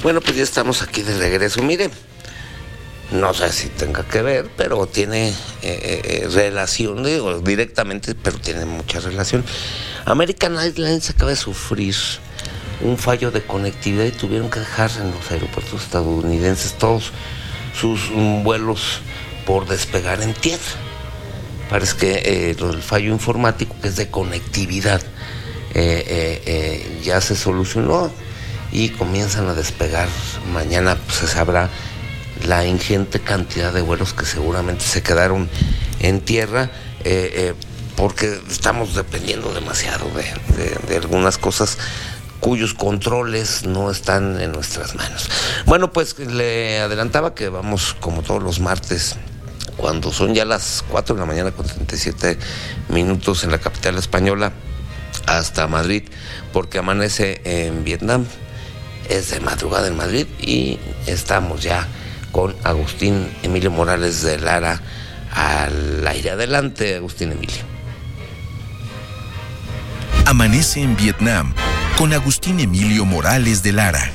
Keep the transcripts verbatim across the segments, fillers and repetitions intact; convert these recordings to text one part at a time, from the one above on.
Bueno, pues ya estamos aquí de regreso. Mire, no sé si tenga que ver, pero tiene eh, eh, relación, digo, directamente, pero tiene mucha relación. American Airlines acaba de sufrir un fallo de conectividad y tuvieron que dejar en los aeropuertos estadounidenses todos sus um, vuelos por despegar en tierra. Parece que eh, el fallo informático, que es de conectividad, eh, eh, eh, ya se solucionó y comienzan a despegar. Mañana pues, se sabrá la ingente cantidad de vuelos que seguramente se quedaron en tierra, eh, eh, porque estamos dependiendo demasiado de, de, de algunas cosas cuyos controles no están en nuestras manos. Bueno, pues le adelantaba que vamos como todos los martes, cuando son ya las cuatro de la mañana con treinta y siete minutos en la capital española, hasta Madrid, porque amanece en Vietnam, es de madrugada en Madrid y estamos ya con Agustín Emilio Morales de Lara al aire. Adelante, Agustín Emilio. Amanece en Vietnam con Agustín Emilio Morales de Lara.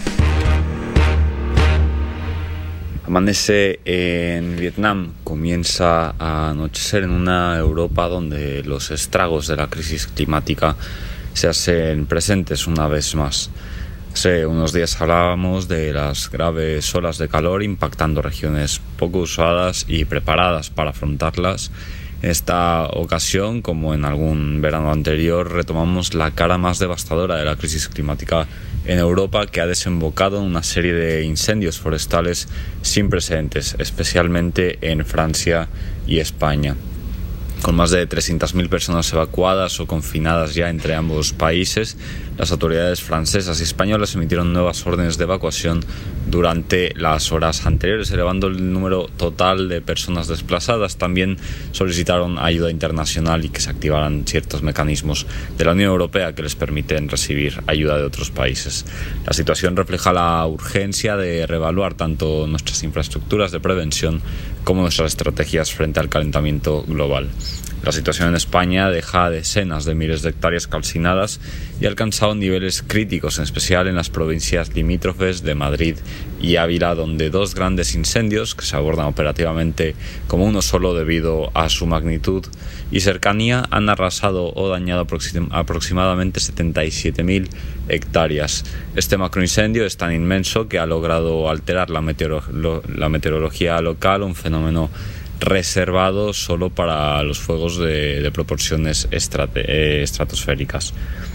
Amanece en Vietnam, comienza a anochecer en una Europa donde los estragos de la crisis climática se hacen presentes una vez más. Hace unos días hablábamos de las graves olas de calor impactando regiones poco usadas y preparadas para afrontarlas. En esta ocasión, como en algún verano anterior, retomamos la cara más devastadora de la crisis climática en Europa, que ha desembocado en una serie de incendios forestales sin precedentes, especialmente en Francia y España. Con más de trescientas mil personas evacuadas o confinadas ya entre ambos países, las autoridades francesas y españolas emitieron nuevas órdenes de evacuación durante las horas anteriores, elevando el número total de personas desplazadas. También solicitaron ayuda internacional y que se activaran ciertos mecanismos de la Unión Europea que les permiten recibir ayuda de otros países. La situación refleja la urgencia de reevaluar tanto nuestras infraestructuras de prevención como nuestras estrategias frente al calentamiento global. La situación en España deja decenas de miles de hectáreas calcinadas y ha alcanzado niveles críticos, en especial en las provincias limítrofes de Madrid y Ávila, donde dos grandes incendios, que se abordan operativamente como uno solo debido a su magnitud y cercanía, han arrasado o dañado aproxim- aproximadamente setenta y siete mil hectáreas. Este macroincendio es tan inmenso que ha logrado alterar la, meteoro- lo- la meteorología local, un fenómeno reservado solo para los fuegos de, de proporciones estrate, eh, estratosféricas.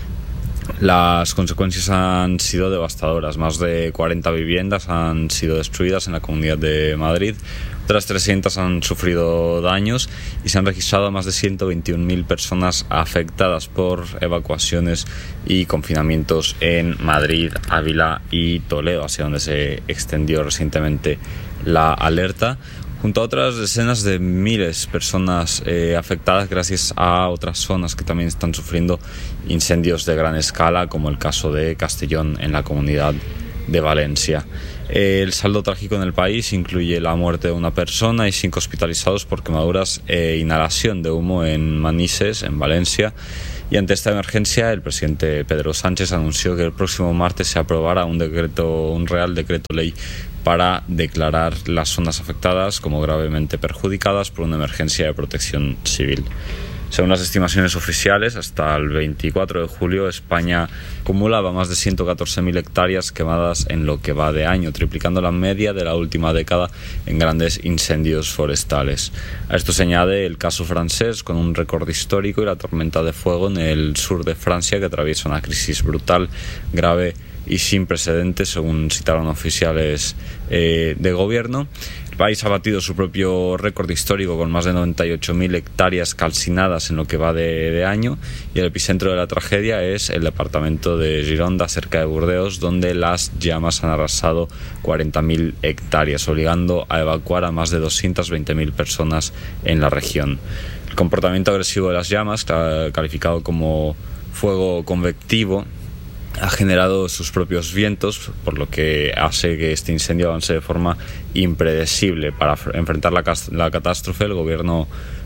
Las consecuencias han sido devastadoras. Más de cuarenta viviendas han sido destruidas en la Comunidad de Madrid, otras trescientas han sufrido daños y se han registrado más de ciento veintiún mil personas afectadas por evacuaciones y confinamientos en Madrid, Ávila y Toledo, hacia donde se extendió recientemente la alerta, junto a otras decenas de miles de personas eh, afectadas gracias a otras zonas que también están sufriendo incendios de gran escala, como el caso de Castellón en la Comunidad de Valencia. Eh, el saldo trágico en el país incluye la muerte de una persona y cinco hospitalizados por quemaduras e inhalación de humo en Manises, en Valencia. Y ante esta emergencia, el presidente Pedro Sánchez anunció que el próximo martes se aprobará un decreto, un real decreto ley para declarar las zonas afectadas como gravemente perjudicadas por una emergencia de protección civil. Según las estimaciones oficiales, hasta el veinticuatro de julio España acumulaba más de ciento catorce mil hectáreas quemadas en lo que va de año, triplicando la media de la última década en grandes incendios forestales. A esto se añade el caso francés, con un récord histórico, y la tormenta de fuego en el sur de Francia, que atraviesa una crisis brutal, grave y sin precedentes, según citaron oficiales eh, de gobierno. El país ha batido su propio récord histórico con más de noventa y ocho mil hectáreas calcinadas en lo que va de, de año, y el epicentro de la tragedia es el departamento de Gironda, cerca de Burdeos, donde las llamas han arrasado cuarenta mil hectáreas, obligando a evacuar a más de doscientas veinte mil personas en la región. El comportamiento agresivo de las llamas, calificado como fuego convectivo, ha generado sus propios vientos, por lo que hace que este incendio avance de forma impredecible. Para enfrentar la, la catástrofe, el gobierno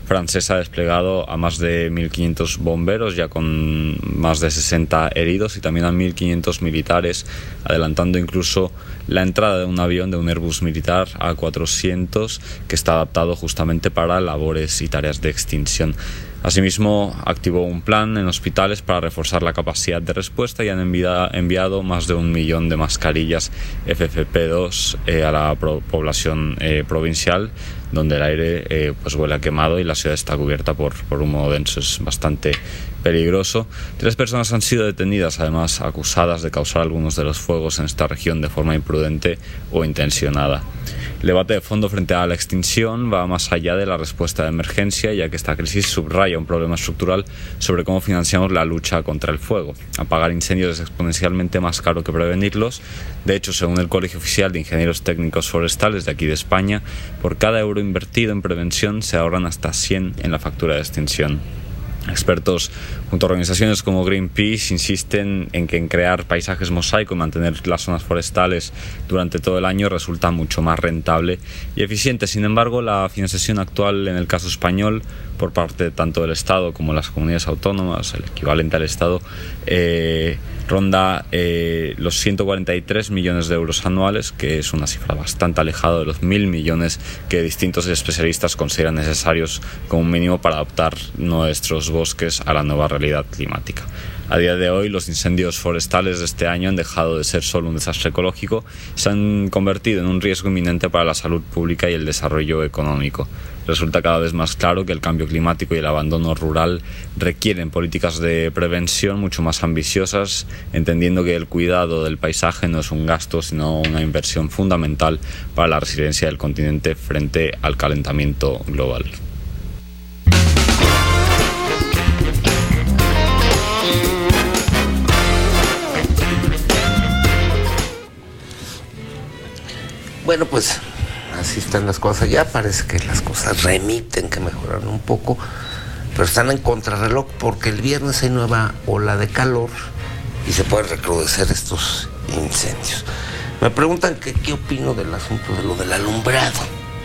francesa ha desplegado a más de mil quinientos bomberos, ya con más de sesenta heridos, y también a mil quinientos militares, adelantando incluso la entrada de un avión, de un Airbus militar A cuatrocientos, que está adaptado justamente para labores y tareas de extinción. Asimismo, activó un plan en hospitales para reforzar la capacidad de respuesta y han enviado, enviado más de un millón de mascarillas F F P dos eh, a la pro- población eh, provincial, donde el aire eh, pues huele quemado y la ciudad está cubierta por, por humo denso. Es bastante peligroso. Tres personas han sido detenidas, además acusadas de causar algunos de los fuegos en esta región de forma imprudente o intencionada. El debate de fondo frente a la extinción va más allá de la respuesta de emergencia, ya que esta crisis subraya un problema estructural sobre cómo financiamos la lucha contra el fuego. Apagar incendios es exponencialmente más caro que prevenirlos. De hecho, según el Colegio Oficial de Ingenieros Técnicos Forestales de aquí de España, por cada euro invertido en prevención se ahorran hasta cien en la factura de extinción. Expertos junto a organizaciones como Greenpeace insisten en que en crear paisajes mosaico y mantener las zonas forestales durante todo el año resulta mucho más rentable y eficiente. Sin embargo, la financiación actual en el caso español por parte tanto del Estado como las comunidades autónomas, el equivalente al Estado, eh, ronda eh, los ciento cuarenta y tres millones de euros anuales, que es una cifra bastante alejada de los mil millones que distintos especialistas consideran necesarios como un mínimo para adaptar nuestros bosques a la nueva realidad climática. A día de hoy, los incendios forestales de este año han dejado de ser solo un desastre ecológico y se han convertido en un riesgo inminente para la salud pública y el desarrollo económico. Resulta cada vez más claro que el cambio climático y el abandono rural requieren políticas de prevención mucho más ambiciosas, entendiendo que el cuidado del paisaje no es un gasto, sino una inversión fundamental para la resiliencia del continente frente al calentamiento global. Bueno, pues así están las cosas. Ya parece que las cosas remiten, que mejoraron un poco, pero están en contrarreloj porque el viernes hay nueva ola de calor y se pueden recrudecer estos incendios. Me preguntan que qué opino del asunto de lo del alumbrado.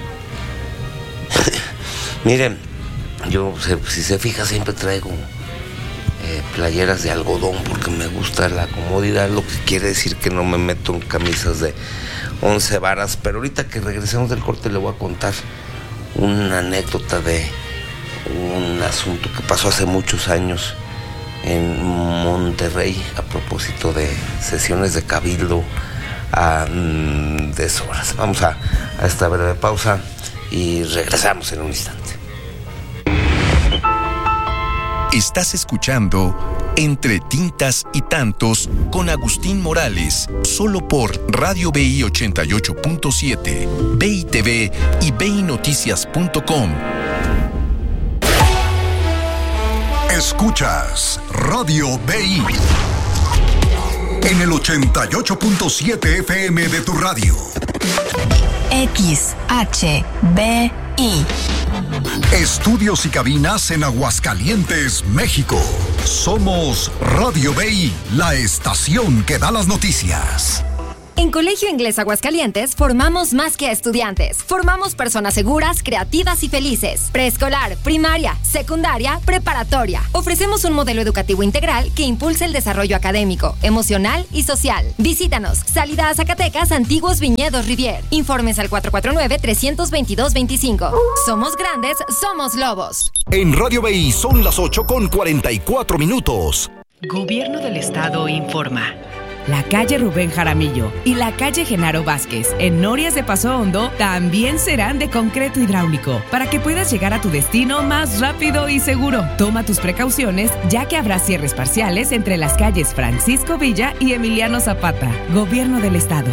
Miren, yo, si se fija, siempre traigo eh, playeras de algodón porque me gusta la comodidad, lo que quiere decir que no me meto en camisas de once varas, pero ahorita que regresemos del corte le voy a contar una anécdota de un asunto que pasó hace muchos años en Monterrey a propósito de sesiones de cabildo a mm, deshoras. Vamos a, a esta breve pausa y regresamos en un instante. Estás escuchando Entre Tintas y Tantos con Agustín Morales, solo por Radio B I ochenta y ocho punto siete, B I T V y B I Noticias punto com. Escuchas Radio B I en el ochenta y ocho punto siete F M de tu radio. X H B I. Estudios y cabinas en Aguascalientes, México. Somos Radio B I, la estación que da las noticias. En Colegio Inglés Aguascalientes formamos más que estudiantes. Formamos personas seguras, creativas y felices. Preescolar, primaria, secundaria, preparatoria. Ofrecemos un modelo educativo integral que impulsa el desarrollo académico, emocional y social. Visítanos. Salida a Zacatecas, Antiguos Viñedos Rivier. Informes al cuatro cuatro nueve, tres dos dos, dos cinco. Somos grandes, somos lobos. En Radio B I son las ocho con cuarenta y cuatro minutos. Gobierno del Estado informa. La calle Rubén Jaramillo y la calle Genaro Vázquez en Norias de Paso Hondo también serán de concreto hidráulico para que puedas llegar a tu destino más rápido y seguro. Toma tus precauciones ya que habrá cierres parciales entre las calles Francisco Villa y Emiliano Zapata. Gobierno del Estado.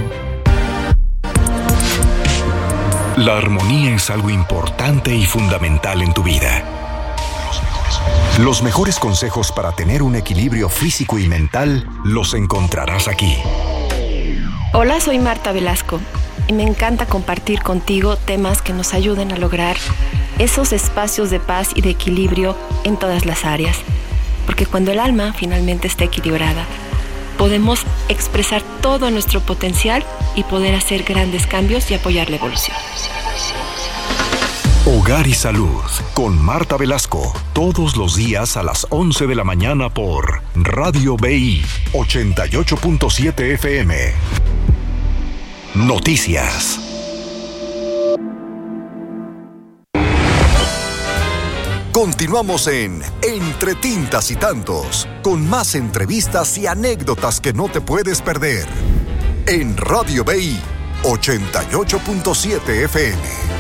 La armonía es algo importante y fundamental en tu vida. Los mejores consejos para tener un equilibrio físico y mental los encontrarás aquí. Hola, soy Marta Velasco y me encanta compartir contigo temas que nos ayuden a lograr esos espacios de paz y de equilibrio en todas las áreas. Porque cuando el alma finalmente está equilibrada, podemos expresar todo nuestro potencial y poder hacer grandes cambios y apoyar la evolución. Hogar Hogar y Salud, con Marta Velasco, todos los días a las once de la mañana por Radio B I ochenta y ocho punto siete F M. Noticias. Continuamos en Entre Tintas y Tantos, con más entrevistas y anécdotas que no te puedes perder. En Radio B I ochenta y ocho punto siete F M.